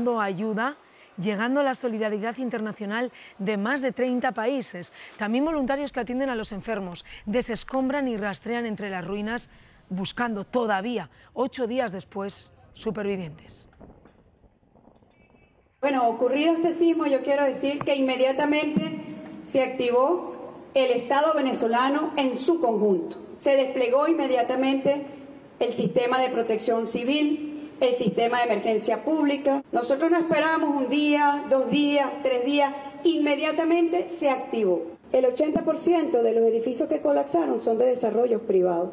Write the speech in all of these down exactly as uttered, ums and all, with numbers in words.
dando ayuda, llegando la solidaridad internacional de más de treinta países. También voluntarios que atienden a los enfermos, desescombran y rastrean entre las ruinas, buscando todavía, ocho días después, supervivientes. Bueno, ocurrido este sismo, yo quiero decir que inmediatamente se activó el Estado venezolano en su conjunto. Se desplegó inmediatamente el sistema de protección civil, el sistema de emergencia pública. Nosotros no esperábamos un día, dos días, tres días, inmediatamente se activó. El ochenta por ciento de los edificios que colapsaron son de desarrollos privados.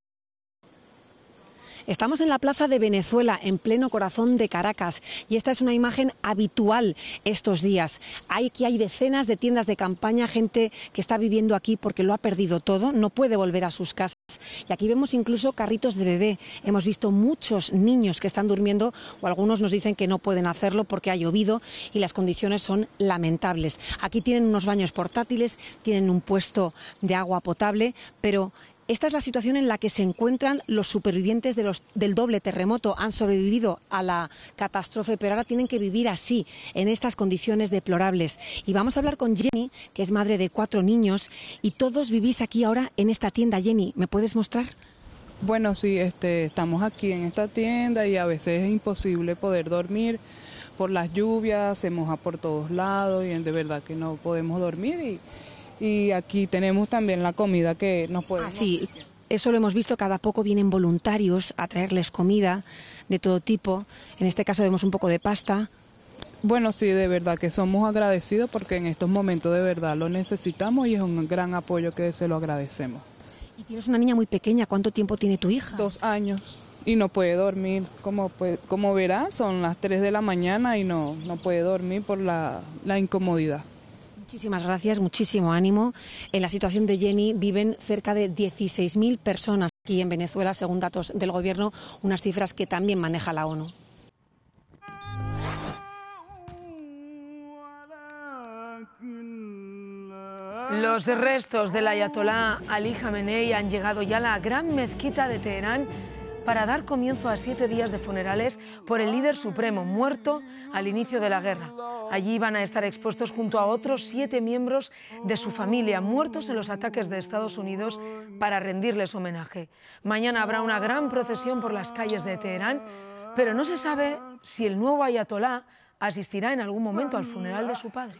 Estamos en la Plaza de Venezuela, en pleno corazón de Caracas, y esta es una imagen habitual estos días. Aquí hay decenas de tiendas de campaña, gente que está viviendo aquí porque lo ha perdido todo, no puede volver a sus casas. Y aquí vemos incluso carritos de bebé. Hemos visto muchos niños que están durmiendo, o algunos nos dicen que no pueden hacerlo porque ha llovido y las condiciones son lamentables. Aquí tienen unos baños portátiles, tienen un puesto de agua potable, pero esta es la situación en la que se encuentran los supervivientes de los, del doble terremoto. Han sobrevivido a la catástrofe, pero ahora tienen que vivir así, en estas condiciones deplorables. Y vamos a hablar con Jenny, que es madre de cuatro niños, y todos vivís aquí ahora en esta tienda. Jenny, ¿me puedes mostrar? Bueno, sí, este, estamos aquí en esta tienda y a veces es imposible poder dormir por las lluvias, se moja por todos lados y de verdad que no podemos dormir. y Y aquí tenemos también la comida que nos podemos... Ah, sí, eso lo hemos visto, cada poco vienen voluntarios a traerles comida de todo tipo. En este caso vemos un poco de pasta. Bueno, sí, de verdad que somos agradecidos porque en estos momentos de verdad lo necesitamos y es un gran apoyo que se lo agradecemos. Y tienes una niña muy pequeña, ¿cuánto tiempo tiene tu hija? Dos años y no puede dormir. Como, puede, como verás, son las tres de la mañana y no, no puede dormir por la, la incomodidad. Muchísimas gracias, muchísimo ánimo. En la situación de Jenny viven cerca de dieciséis mil personas aquí en Venezuela, según datos del gobierno, unas cifras que también maneja la ONU. Los restos del ayatolá Ali Jamenei han llegado ya a la gran mezquita de Teherán para dar comienzo a siete días de funerales por el líder supremo, muerto al inicio de la guerra. Allí van a estar expuestos junto a otros siete miembros de su familia, muertos en los ataques de Estados Unidos, para rendirles homenaje. Mañana habrá una gran procesión por las calles de Teherán, pero no se sabe si el nuevo ayatolá asistirá en algún momento al funeral de su padre.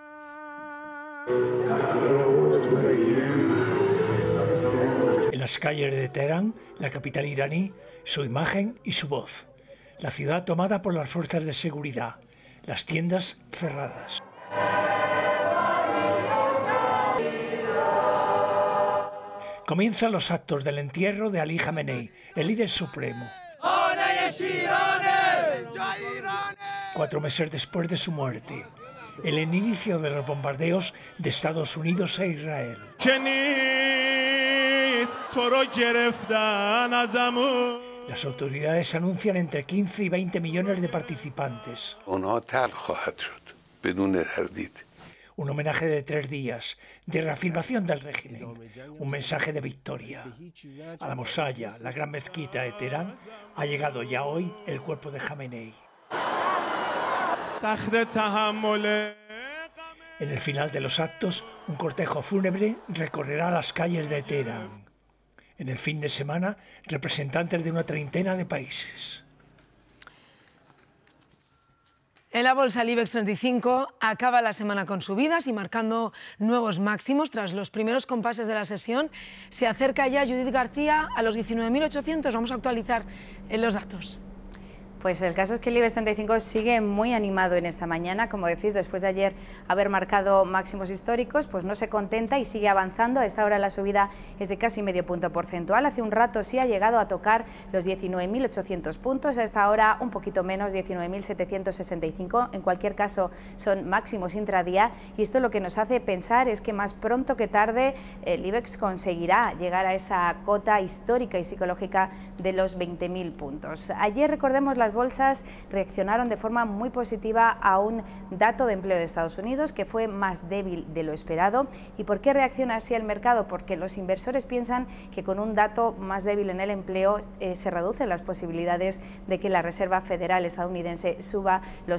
En las calles de Teherán, la capital iraní, su imagen y su voz. La ciudad tomada por las fuerzas de seguridad, las tiendas cerradas. Comienzan los actos del entierro de Ali Jamenei, el líder supremo. Cuatro meses después de su muerte, el inicio de los bombardeos de Estados Unidos e Israel. Las autoridades anuncian entre quince y veinte millones de participantes. Un homenaje de tres días, de reafirmación del régimen, un mensaje de victoria. A la Mosalla, la gran mezquita de Teherán, ha llegado ya hoy el cuerpo de Jamenei. En el final de los actos, un cortejo fúnebre recorrerá las calles de Teherán. En el fin de semana, representantes de una treintena de países. En la bolsa, el IBEX treinta y cinco acaba la semana con subidas y marcando nuevos máximos. Tras los primeros compases de la sesión, se acerca ya Judith García a los diecinueve mil ochocientos. Vamos a actualizar los datos. Pues el caso es que el IBEX treinta y cinco sigue muy animado en esta mañana. Como decís, después de ayer haber marcado máximos históricos, pues no se contenta y sigue avanzando. A esta hora la subida es de casi medio punto porcentual. Hace un rato sí ha llegado a tocar los diecinueve mil ochocientos puntos. A esta hora un poquito menos, diecinueve mil setecientos sesenta y cinco. En cualquier caso son máximos intradía y esto lo que nos hace pensar es que más pronto que tarde el IBEX conseguirá llegar a esa cota histórica y psicológica de los veinte mil puntos. Ayer, recordemos, las bolsas reaccionaron de forma muy positiva a un dato de empleo de Estados Unidos que fue más débil de lo esperado. ¿Y por qué reacciona así el mercado? Porque los inversores piensan que con un dato más débil en el empleo eh, se reducen las posibilidades de que la Reserva Federal estadounidense suba los